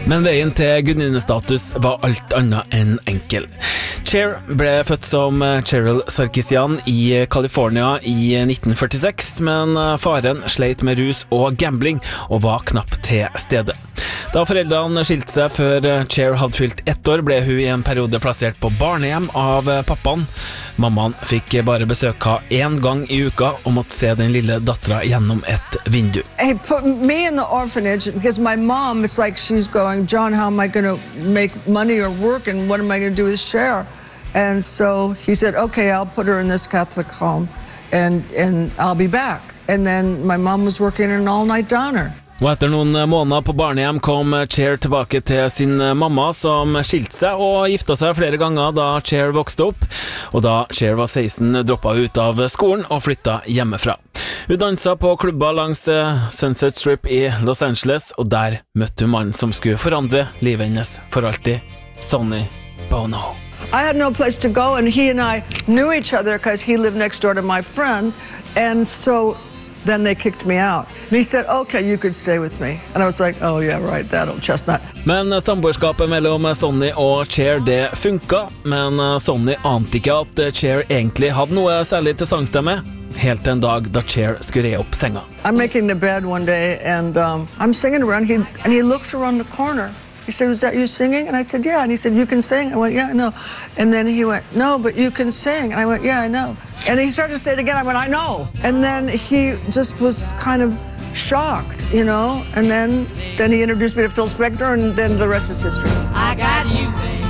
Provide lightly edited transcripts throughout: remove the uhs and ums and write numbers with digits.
Men veien til gudinnestatus var alt annet enn enkel. Cher ble født som Cheryl Sarkisian i California i 1946, men faren sleit med rus og gambling og var knapt til stede. Da foreldrene skilte seg før Cher hadde fylt 1 år, ble hun i en periode plassert på barnehjem av pappaen. Mammaen fikk bare besøke 1 gang i uka og måtte se den lille dattera gjennom et vindu. He put me in the orphanage because my mom, it's like she's going, John, how am I going to make money or work, and what am I going to do with Cher? And so he said, okay, I'll put her in this Catholic home and I'll be back. And then my mom was working an all-night downer. Og etter noen måneder på barnehjem kom Cher tilbake til sin mamma, som skilte seg og gifta seg flere ganger da Cher vokste opp. Og da Cher var 16, droppet hun ut av skolen og flyttet hjemmefra. Hun danset på klubber langs Sunset Strip i Los Angeles, og der møtte hun mannen som skulle forandre livet hennes for alltid, Sonny Bono. I had no place to go, and he and I knew each other because he lived next door to my friend, and so then they kicked me out. And he said, okay, you could stay with me. And I was like, oh yeah, right, that old chestnut. Men samboerskapet mellom Sonny og Cher, det funka, men Sonny ante ikke at Cher egentlig hadde noe særlig til sangstemme, helt til en dag da Cher skulle re opp senga. I'm making the bed one day, and I'm singing around, and he looks around the corner. He said, was that you singing? And I said, yeah. And he said, you can sing? I went, yeah, I know. And then he went, no, but you can sing. And I went, yeah, I know. And he started to say it again. I went, I know. And then he just was kind of shocked, you know. And then he introduced me to Phil Spector, and then the rest is history. I got you, babe.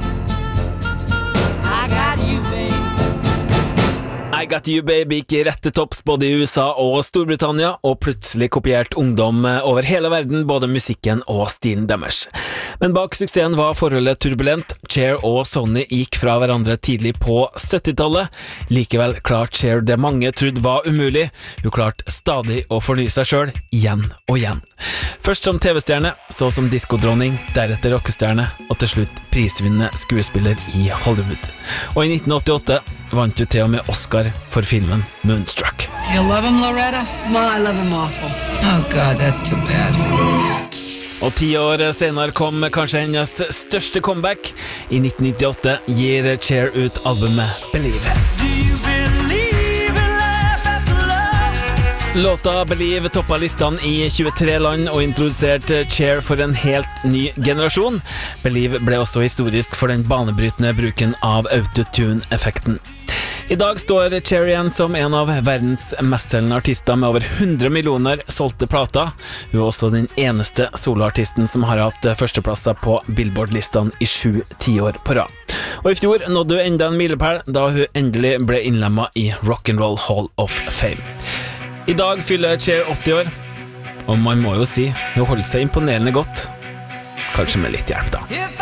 I got you, babe. I Got You Baby gikk rett til topps både i USA og Storbritannia, og plutselig kopierte ungdom over hele verden både musikken og stilen deres. Men bak suksessen var forholdet turbulent. Cher og Sonny gikk fra hverandre tidlig på 70-tallet. Likevel klarte Cher det mange trodde var umulig. Hun klarte stadig å fornye seg selv, igjen og igjen. Først som TV-stjerne, så som diskodronning, deretter rockestjerne, og til slutt prisvinnende skuespiller i Hollywood. Og i 1988 vant du til og med Oscar for filmen Moonstruck. You love him, Loretta? I love him awful. Oh, God, that's too bad. Og 10 år senere kom kanskje hennes største comeback. I 1998 gir Cher ut albumet Believe. Låta Believe toppet listene i 23 land og introduserte Cher for en helt ny generasjon. Believe ble også historisk for den banebrytende bruken av autotune-effekten. I dag står Cher igjen som en av verdens mestselgende artister med over 100 millioner solgte plater. Hun er også den eneste soloartisten som har hatt førsteplasser på Billboard-listene i 7 tiår på rad. Og i fjor nådde hun enda en milepæl da hun endelig ble innlemmet i Rock'n'Roll Hall of Fame. I dag fyller Cher 80 år, og man må jo si hun holder seg imponerende godt. Kanskje med litt hjelp da.